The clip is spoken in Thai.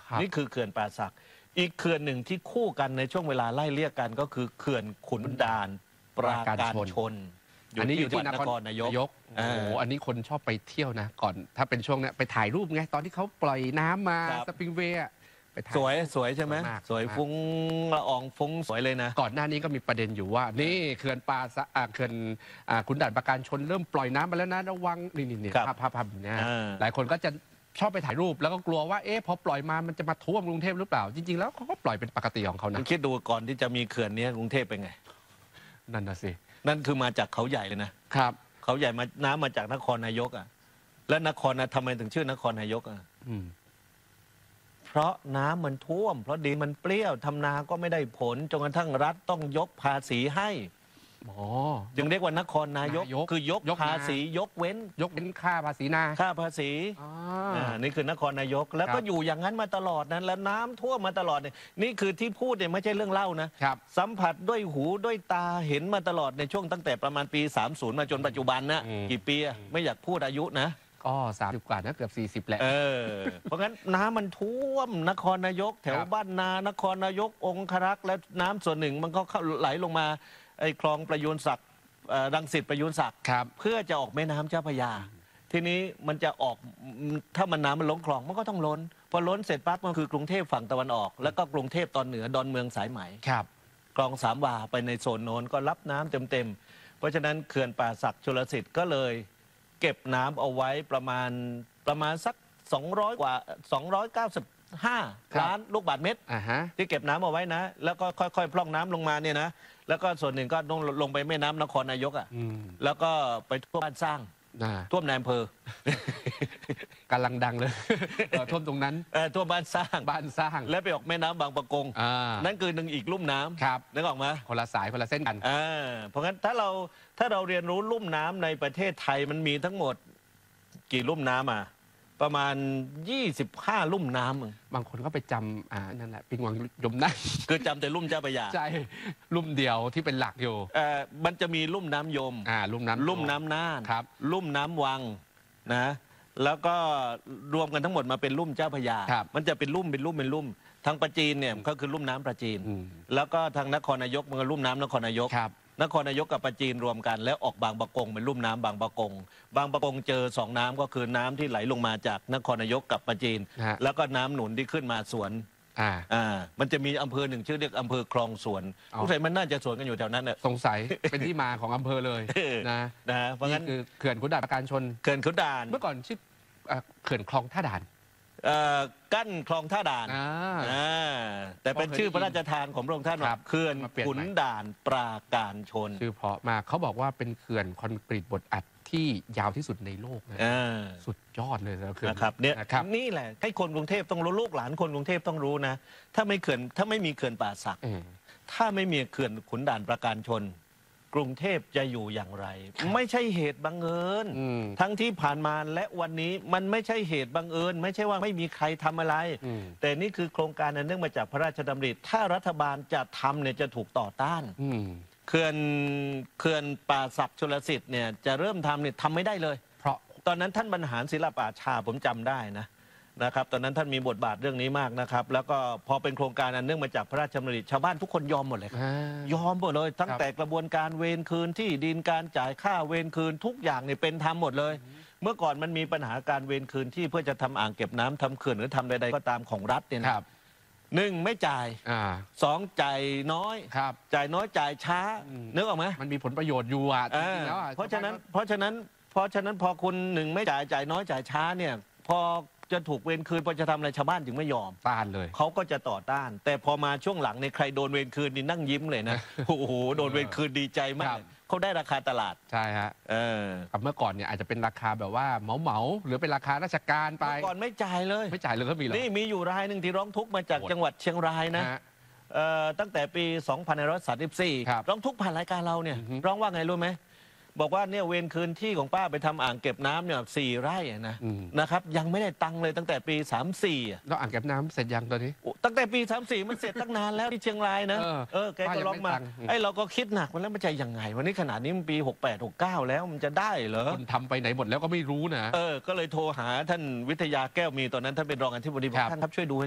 นี่คือเขื่อนป่าสักอีกเขื่อนหนึ่งที่คู่กันในช่วงเวลาไล่เรียกกันก็คือเขื่อนขุนด่านปราการชนอันนี้อยู่ที่นครนายกโอ้โหอันนี้คนชอบไปเที่ยวนะก่อนถ้าเป็นช่วงนี้ไปถ่ายรูปไงตอนที่เขาปล่อยน้ำมาสปริงเวย์สวยใช่ไหมสวยฟุ้งละอองฟุ้งสวยเลยนะก่อนหน้านี้ก็มีประเด็นอยู่ว่านี่เขื่อนป่าเขื่อนขุนด่านปราการชนเริ่มปล่อยน้ำมาแล้วนะระวังนี่ภาพนี้หลายคนก็จะชอบไปถ่ายรูปแล้วก็กลัวว่าพอปล่อยมามันจะมาท่วมกรุงเทพหรือเปล่าจริงๆแล้วเขาก็ปล่อยเป็นปกติของเขานะคิดดูก่อนที่จะมีเขื่อนนี้กรุงเทพเป็นไงนั่นน่ะสินั่นคือมาจากเขาใหญ่เลยนะครับเขาใหญ่มาน้ำมาจากนครนายกและนครทำไมถึงชื่อนครนายกเพราะน้ำมันท่วมเพราะดินมันเปรี้ยวทำนาก็ไม่ได้ผลจนกระทั่งรัฐต้องยกภาษีให้จึงเรียกว่านครนายกคือยกภาษียกเว้นค่าภาษีนาค่าภาษีนี่คือนครนายกแล้วก็อยู่อย่างนั้นมาตลอดนั้นแล้วน้ำท่วมมาตลอดนี่คือที่พูดเนี่ยไม่ใช่เรื่องเล่านะสัมผัสด้วยหูด้วยตาเห็นมาตลอดในช่วงตั้งแต่ประมาณปี30มาจนปัจจุบันนะกี่ปีไม่อยากพูดอายุนะก็30 กว่านะเกือบ40แหละเพราะงั้นน้ำมันท่วมนครนายกแถวบ้านนานครนายกองครักษ์และน้ำส่วนหนึ่งมันก็ไหลลงมาไอ้คลองประยูนศักดิ์รังสิตประยูนศักดิ์เพื่อจะออกแม่น้ำเจ้าพระยาทีนี้มันจะออกถ้ามันน้ำมันล้นคลองมันก็ต้องล้นพอล้นเสร็จปั๊บมันคือกรุงเทพฝั่งตะวันออกแล้วก็กรุงเทพตอนเหนือดอนเมืองสายไหมคลองสามวาไปในโซนโน้นก็รับน้ำเต็มเพราะฉะนั้นเขื่อนป่าสักชลสิทธิ์ก็เลยเก็บน้ำเอาไว้ประมาณสัก200 กว่า295 ล้านลูกบาศก์เมตรที่เก็บน้ำเอาไว้นะแล้วก็ค่อยๆพร่องน้ำลงมาเนี่ยนะแล้วก็ส่วนหนึ่งก็ลงไปแม่น้ำนครนายกแล้วก็ไปท่วมบ้านสร้างท่วมในอำเภอกำลังดังเลยท่วมตรงนั้นท่วมบ้านสร้างแล้วไปออกแม่น้ำบางปะกงนั่นคือหนึ่งอีกลุ่มน้ำนึกออกไหมคนละสายคนละเส้นกันเพราะงั้นถ้าเราเรียนรู้ลุ่มน้ำในประเทศไทยมันมีทั้งหมดกี่ลุ่มน้ำประมาณ25ลุ่มน้ำบางคนก็ไปจำนั่นแหละปิงวังยมน่านคือจำแต่ลุ่มเจ้าพระยาใช่ลุ่มเดียวที่เป็นหลักอยู่มันจะมีลุ่มน้ำยมลุ่มน้ำน่านลุ่มน้ำวังนะแล้วก็รวมกันทั้งหมดมาเป็นลุ่มเจ้าพระยามันจะเป็นลุ่มทางปราจีนเนี่ยก็คือลุ่มน้ำปราจีนแล้วก็ทางนครนายกมันก็ลุ่มน้ำนครนายกนครนายกกับปราจีนรวมกันแล้วออกบางปะกงเป็นลุ่มน้ำบางปะกงเจอ2น้ำก็คือน้ำที่ไหลลงมาจากนครนายกกับปราจีนแล้วก็น้ำหนุนที่ขึ้นมาสวนมันจะมีอำเภอหนึ่งชื่อเรียกอำเภอคลองสวนผู้ใดมันน่าจะสวนกันอยู่แถวนั้นเนี่ยสงสัยเป็นที่มาของอำเภอเลยนะเพราะงั้นคือเขื่อนขุนด่านปราการชนเขื่อนขุนด่านเมื่อก่อนชื่อเขื่อนคลองท่าด่านกั้นคลองท่าด่านแต่เป็นชื่อพระราชทานของพระองค์ท่านเขื่อนขุนด่านปราการชนชื่อเพราะมากเขาบอกว่าเป็นเขื่อนคอนกรีตบดอัดที่ยาวที่สุดในโลกนะสุดยอดเลยนะครับเนี่ยนี่แหละให้คนกรุงเทพต้องรู้ลูกหลานคนกรุงเทพต้องรู้นะถ้าไม่มีเขื่อนป่าสักถ้าไม่มีเขื่อนขุนด่านปราการชนกรุงเทพจะอยู่อย่างไรไม่ใช่เหตุบังเอิญทั้งที่ผ่านมาและวันนี้มันไม่ใช่เหตุบังเอิญไม่ใช่ว่าไม่มีใครทำอะไรแต่นี่คือโครงการอันเนื่องมาจากพระราชดำริถ้ารัฐบาลจะทำเนี่ยจะถูกต่อต้านเขื่อนป่าสักชลสิทธิ์เนี่ยจะเริ่มทำเนี่ยทำไม่ได้เลยเพราะตอนนั้นท่านบรรหารศิลปาชาผมจำได้นะครับตอนนั้นท่านมีบทบาทเรื่องนี้มากนะครับแล้วก็พอเป็นโครงการอันเนื่องมาจากพระราชดำริชาวบ้านทุกคนยอมหมดเลยยอมหมดเลยตั้งแต่กระบวนการเวรคืนที่ดินการจ่ายค่าเวรคืนทุกอย่างเนี่ยเป็นธรรมหมดเลยเมื่อก่อนมันมีปัญหาการเวรคืนที่เพื่อจะทำอ่างเก็บน้ำทำเขื่อนหรือทำใดๆก็ตามของรัฐเนี่ยนะ1ไม่จ่าย2จ่ายน้อยจ่ายช้านึกออกไหมมันมีผลประโยชน์อยู่เพราะฉะนั้นพอคุณ1ไม่จ่ายน้อยจ่ายช้าเนี่ยพอจะถูกเวรคืนพอจะทำอะไรชาวบ้านจึงไม่ยอมต้านเลยเขาก็จะต่อต้านแต่พอมาช่วงหลังในใครโดนเวรคืนนี่นั่งยิ้มเลยนะโอ้โหโดนเวรคืนดีใจมากเขาได้ราคาตลาดใช่ฮะเมื่อก่อนเนี่ยอาจจะเป็นราคาแบบว่าเหมาหรือเป็นราคาราชการไปก่อนไม่จ่ายเลยก็มีนี่มีอยู่รายหนึ่งที่ร้องทุกข์มาจากจังหวัดเชียงรายนะตั้งแต่ปี2534ร้องทุกข์ผ่านรายการเราเนี่ยร้องว่าไงรู้ไหมบอกว่าเนี่ยเวรคืนที่ของป้าไปทำอ่างเก็บน้ำเนี่ย4 ไร่นะครับยังไม่ได้ตังค์เลยตั้งแต่ปี34 แล้วอ่างเก็บน้ำเสร็จยังตอนนี้ตั้งแต่ปี34มันเสร็จตั้งนานแล้วที่เชียงรายนะแกก็ร้องมาไอ้เราก็คิดหนักมันแล้วมันจะยังไงวันนี้ขนาดนี้มันปี68 69แล้วมันจะได้เหรอคนทำไปไหนหมดแล้วก็ไม่รู้นะก็เลยโทรหาท่านวิทยาแก้วมีตอนนั้นท่านเป็นรองอธิบดีท่านครับช่วยดูให้